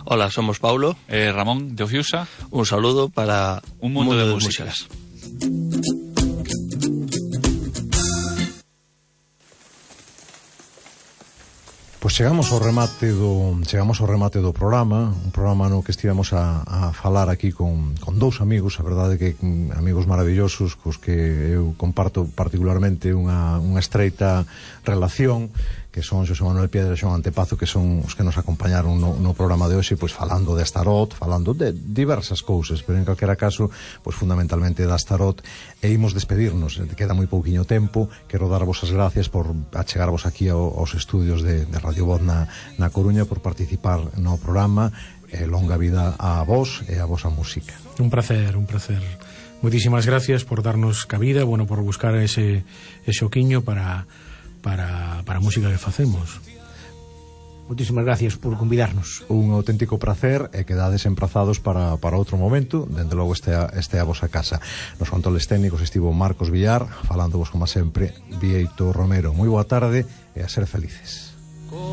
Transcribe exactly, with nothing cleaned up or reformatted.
Hola, somos Paulo. Eh, Ramón de Ofiusa. Un saludo para Un mundo, mundo de, de músicas. Pois chegamos ao remate do chegamos ao remate do programa, un programa no que estivemos a, a falar aquí con, con dous amigos, a verdade que amigos maravillosos cos que eu comparto particularmente unha, unha estreita relación, que son Xosé Manuel Piedra e Xoán Antepazo, que son os que nos acompañaron no, no programa de hoxe, pois falando de Astarot, falando de diversas cousas, pero en calquera caso, pois fundamentalmente de Astarot, e imos despedirnos, queda moi pouquiño tempo, quero darvos as gracias por achegarvos aquí ao, aos estudios de, de Radio Voz na, na Coruña, por participar no programa, e longa vida a vos e a vosa música. Un placer, un placer. Moitísimas gracias por darnos cabida, bueno, por buscar ese, ese oquiño para... para, para a música que facemos. Moitísimas gracias por convidarnos. Un auténtico placer, e quedades emprazados para, para outro momento. Dende logo este, este a vosa casa. Nos controles técnicos estivo Marcos Villar, falándovos como sempre Vieito Romero. Moi boa tarde e a ser felices.